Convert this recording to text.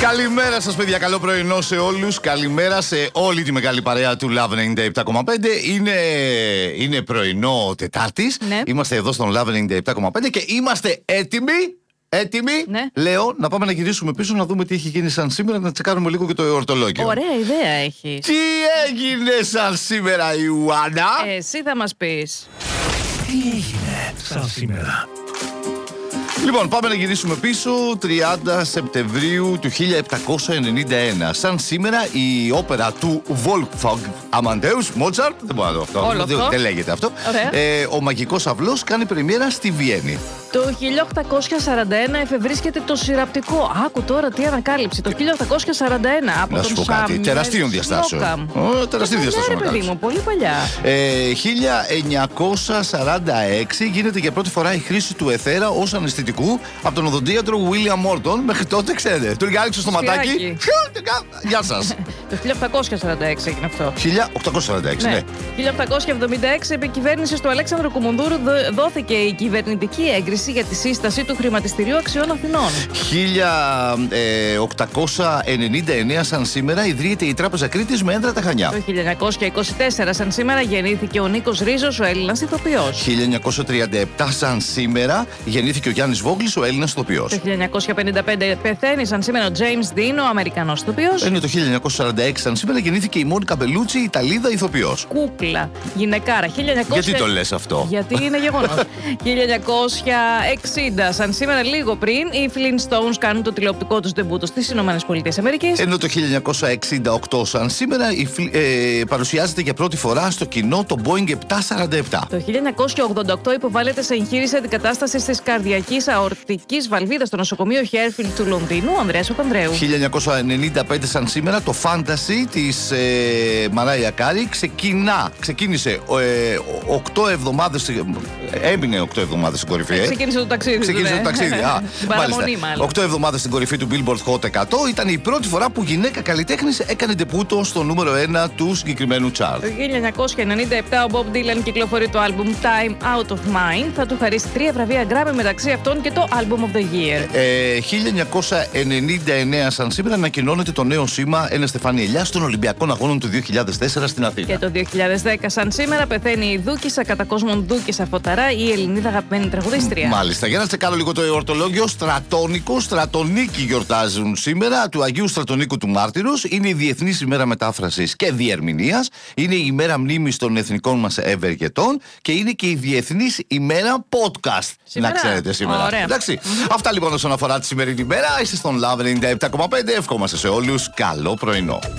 Καλημέρα σας, παιδιά. Καλό πρωινό σε όλους. Καλημέρα σε όλη τη μεγάλη παρέα του Love 97,5. Είναι πρωινό Τετάρτης. Ναι. Είμαστε εδώ στον Love 97,5 και είμαστε έτοιμοι. Ναι. Λέω να πάμε να γυρίσουμε πίσω να δούμε τι έχει γίνει σαν σήμερα, να τσεκάρουμε λίγο και το εορτολόγιο. Ωραία ιδέα έχεις. Τι έγινε σαν σήμερα, Ιουάννα? Εσύ θα μας πεις. Τι έγινε σαν σήμερα? Λοιπόν, πάμε να γυρίσουμε πίσω 30 Σεπτεμβρίου του 1791. Σαν σήμερα η όπερα του Wolfgang Amadeus Mozart. Δεν μπορώ να το αυτό. Όλο αυτό. Δεν λέγεται αυτό. Ο Μαγικός Αυλός κάνει πρεμιέρα στη Βιέννη. Το 1841 εφευρίσκεται το συρραπτικό. Άκου τώρα τι ανακάλυψη. Το 1841 από Να τον σου πω κάτι. Σάμιουελ Τεραστίων διαστάσεων. Σλόκαμ. Τεραστίων Ναι, διαστάσεων. ρε παιδί μου, πολύ παλιά. 1946 γίνεται για πρώτη φορά η χρήση του εθέρα ως αναισθητικού από τον οδοντίατρο William Morton. Μέχρι τότε, ξέρετε, του ριάλιξε στο ματάκι. Σφυράκι. Γεια σας. Το 1846 έγινε αυτό. 1846, ναι. 1876 επί κυβέρνησης του Αλέξανδρου Κουμουνδούρου δόθηκε η κυβερνητική έγκριση για τη σύσταση του Χρηματιστηρίου Αξιών Αθηνών. 1899 σαν σήμερα ιδρύεται η Τράπεζα Κρήτης με έδρα τα Χανιά. Το 1924 σαν σήμερα γεννήθηκε ο Νίκος Ρίζος, ο Έλληνας ηθοποιός. 1937 σαν σήμερα γεννήθηκε ο Γιάννης Βόγλης, ο Έλληνας ηθοποιός. Το 1955 πεθαίνει σαν σήμερα ο James Dean, ο Αμερικανός ηθοποιός. Είναι το 1946 σαν σήμερα γεννήθηκε η Μόνικα Μπελούτσι, η Ιταλίδα ηθοποιός. Κούκλα, γυναικάρα. 1900... Γιατί το λες αυτό? Γιατί είναι γεγονός. 1960 σαν σήμερα, λίγο πριν, οι Flintstones κάνουν το τηλεοπτικό τους ντεμπούτο στις Ηνωμένες Πολιτείες Αμερικής. Ενώ το 1968 σαν σήμερα παρουσιάζεται για πρώτη φορά στο κοινό το Boeing 747. Το 1988 υποβάλλεται σε εγχείρηση αντικατάστασης της καρδιακής αορτικής βαλβίδας στο νοσοκομείο Χέρφιλντ του Λονδίνου, ο Ανδρέας Παπανδρέου. 1995 σαν σήμερα το Fantasy της Μαράια Κάρι ξεκίνησε 8 εβδομάδες, έμεινε 8 εβδομάδες στην κορυφή. Ξεκίνησε το ταξίδι. Ξεκίνησε το ταξίδι. Την παραμονή, μάλλον. 8 εβδομάδες στην κορυφή του Billboard Hot 100. Ήταν η πρώτη φορά που γυναίκα καλλιτέχνης έκανε ντεπούτο στο νούμερο 1 του συγκεκριμένου chart. Το 1997 ο Bob Dylan κυκλοφορεί το άλμπουμ Time Out of Mind. Θα του χαρίσει 3 βραβεία Grammy, μεταξύ αυτών και το Album of the Year. 1999 σαν σήμερα ανακοινώνεται το νέο σήμα Ένα Στεφάνι Ελιάς των Ολυμπιακών Αγώνων του 2004 στην Αθήνα. Και το 2010 σαν σήμερα πεθαίνει η Δούκισσα κατά κόσμον Δούκισσα Φωταρά, η Ελληνίδα αγαπημένη τραγουδίστρια. Μάλιστα. Για να τσεκάρω λίγο το εορτολόγιο, Στρατόνικο, Στρατονίκη γιορτάζουν σήμερα, του Αγίου Στρατονίκου του Μάρτυρος. Είναι η Διεθνής ημέρα μετάφρασης και διερμηνίας. Είναι η ημέρα μνήμης των εθνικών μας ευεργετών. Και είναι και η Διεθνής ημέρα podcast. Σήμερα. Να ξέρετε σήμερα. Ωραία. Εντάξει. Αυτά λοιπόν όσον αφορά τη σημερινή ημέρα. Είστε στον Love 97,5. Ευχόμαστε σε όλους καλό πρωινό.